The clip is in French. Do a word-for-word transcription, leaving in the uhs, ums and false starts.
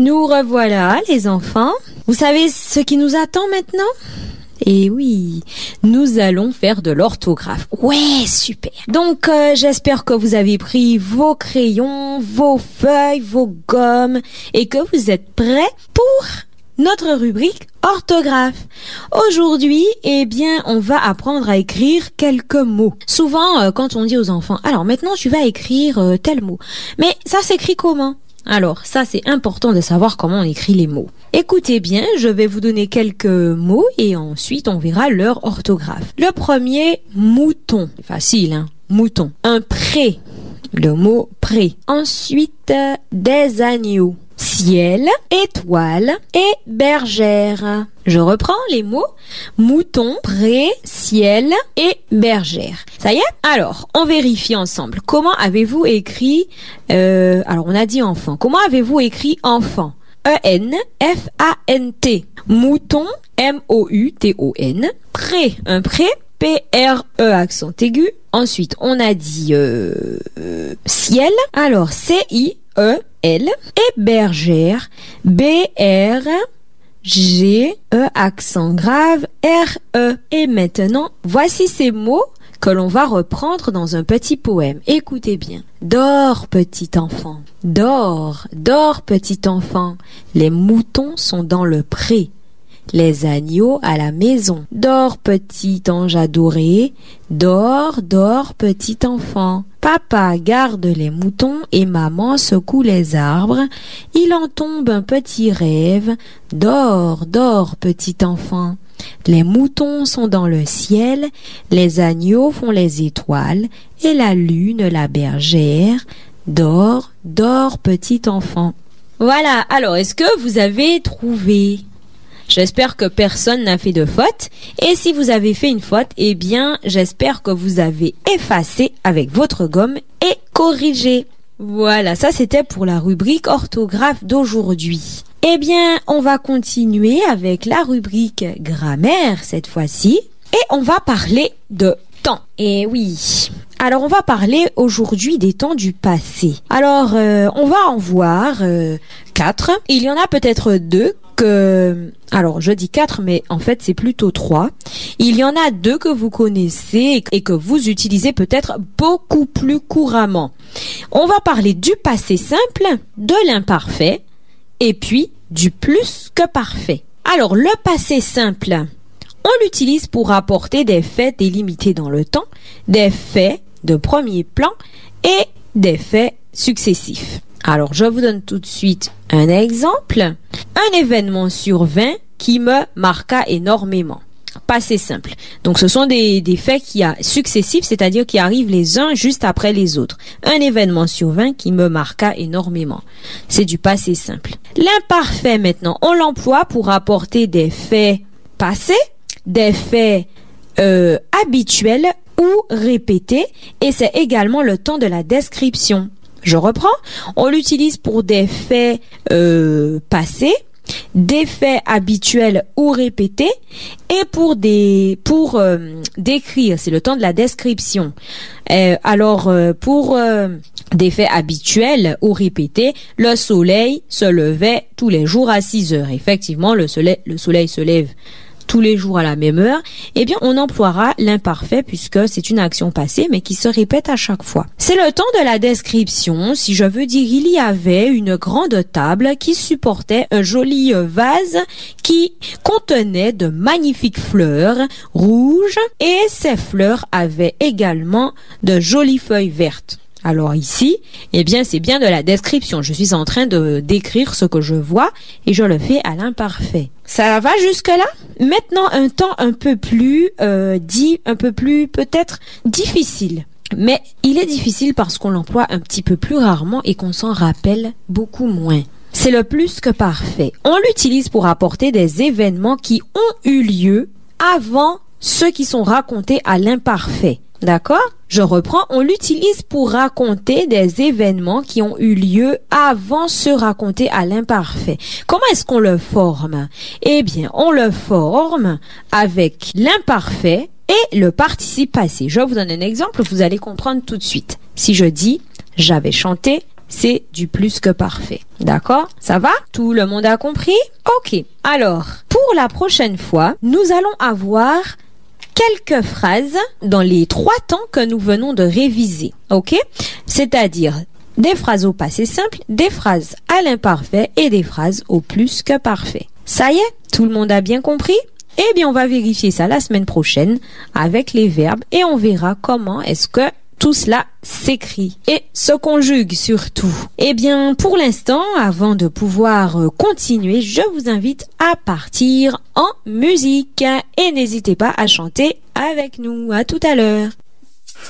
Nous revoilà, les enfants. Vous savez ce qui nous attend maintenant? Eh oui, nous allons faire de l'orthographe. Ouais, super. Donc, euh, j'espère que vous avez pris vos crayons, vos feuilles, vos gommes et que vous êtes prêts pour notre rubrique orthographe. Aujourd'hui, eh bien, on va apprendre à écrire quelques mots. Souvent, euh, quand on dit aux enfants, alors maintenant tu vas écrire euh, tel mot. Mais ça s'écrit comment? Alors, ça c'est important de savoir comment on écrit les mots. Écoutez bien, je vais vous donner quelques mots et ensuite on verra leur orthographe. Le premier, mouton. C'est facile, hein? Mouton. Un pré. Le mot pré. Ensuite, euh, des agneaux. Ciel, étoile et bergère. Je reprends les mots mouton, pré, ciel et bergère. Ça y est? Alors, on vérifie ensemble. Comment avez-vous écrit euh, alors on a dit enfant. Comment avez-vous écrit enfant? E N F A N T. Mouton, M O U T O N. Pré, un pré, P R E accent aigu. Ensuite, on a dit euh, euh, ciel. Alors, C I E L et bergère, B R G E accent grave R E. Et maintenant, voici ces mots que l'on va reprendre dans un petit poème. Écoutez bien. Dors, petit enfant. Dors, dors, petit enfant. Les moutons sont dans le pré. Les agneaux à la maison. Dors, petit ange adoré. Dors, dors, petit enfant. Papa garde les moutons et maman secoue les arbres. Il en tombe un petit rêve. Dors, dors, petit enfant. Les moutons sont dans le ciel. Les agneaux font les étoiles. Et la lune, la bergère. Dors, dors, petit enfant. Voilà, alors est-ce que vous avez trouvé? J'espère que personne n'a fait de faute. Et si vous avez fait une faute, eh bien, j'espère que vous avez effacé avec votre gomme et corrigé. Voilà, ça c'était pour la rubrique orthographe d'aujourd'hui. Eh bien, on va continuer avec la rubrique grammaire cette fois-ci. Et on va parler de temps. Eh oui. Alors, on va parler aujourd'hui des temps du passé. Alors, euh, on va en voir euh, quatre. Il y en a peut-être deux que... Alors, je dis quatre, mais en fait, c'est plutôt trois. Il y en a deux que vous connaissez et que vous utilisez peut-être beaucoup plus couramment. On va parler du passé simple, de l'imparfait et puis du plus que parfait. Alors, le passé simple, on l'utilise pour rapporter des faits délimités dans le temps, des faits de premier plan et des faits successifs. Alors, je vous donne tout de suite un exemple. Un événement survint qui me marqua énormément. Passé simple. Donc, ce sont des, des faits qui a successifs, c'est-à-dire qui arrivent les uns juste après les autres. Un événement survint qui me marqua énormément. C'est du passé simple. L'imparfait, maintenant, on l'emploie pour rapporter des faits passés, des faits euh, habituels ou répétés, et c'est également le temps de la description. Je reprends. On l'utilise pour des faits euh, passés, des faits habituels ou répétés, et pour des pour euh, décrire, c'est le temps de la description. Euh, alors euh, pour euh, des faits habituels ou répétés, le soleil se levait tous les jours à six heures. Effectivement, le soleil le soleil se lève tous les jours à la même heure, eh bien, on emploiera l'imparfait puisque c'est une action passée mais qui se répète à chaque fois. C'est le temps de la description. Si je veux dire, il y avait une grande table qui supportait un joli vase qui contenait de magnifiques fleurs rouges et ces fleurs avaient également de jolies feuilles vertes. Alors ici, eh bien, c'est bien de la description. Je suis en train de décrire ce que je vois et je le fais à l'imparfait. Ça va jusque-là? Maintenant, un temps un peu plus euh, dit, un peu plus peut-être difficile. Mais il est difficile parce qu'on l'emploie un petit peu plus rarement et qu'on s'en rappelle beaucoup moins. C'est le plus que parfait. On l'utilise pour apporter des événements qui ont eu lieu avant ceux qui sont racontés à l'imparfait. D'accord? Je reprends, on l'utilise pour raconter des événements qui ont eu lieu avant ceux racontés à l'imparfait. Comment est-ce qu'on le forme? Eh bien, on le forme avec l'imparfait et le participe passé. Je vous donne un exemple, vous allez comprendre tout de suite. Si je dis « j'avais chanté c'est du plus que parfait. D'accord? Ça va? Tout le monde a compris? Ok. Alors, pour la prochaine fois, nous allons avoir quelques phrases dans les trois temps que nous venons de réviser. Ok? C'est-à-dire des phrases au passé simple, des phrases à l'imparfait et des phrases au plus que parfait. Ça y est? Tout le monde a bien compris? Eh bien, on va vérifier ça la semaine prochaine avec les verbes et on verra comment est-ce que tout cela s'écrit et se conjugue surtout. Eh bien, pour l'instant, avant de pouvoir continuer, je vous invite à partir en musique et n'hésitez pas à chanter avec nous. À tout à l'heure.